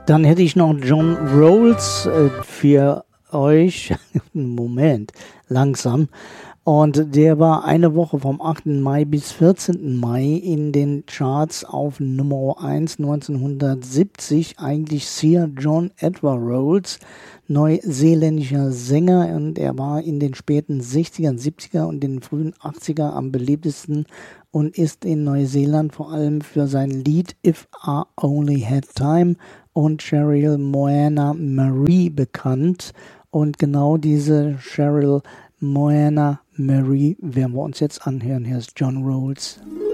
Dann hätte ich noch John Rolls für euch. Moment, langsam. Und der war eine Woche vom 8. Mai bis 14. Mai in den Charts auf Nummer 1 1970. Eigentlich Sir John Edward Rolls, neuseeländischer Sänger. Und er war in den späten 60er, 70er und den frühen 80er am beliebtesten und ist in Neuseeland vor allem für sein Lied If I Only Had Time und Cheryl Moana Marie bekannt. Und genau diese Cheryl Moana Marie werden wir uns jetzt anhören. Hier ist John Rolls.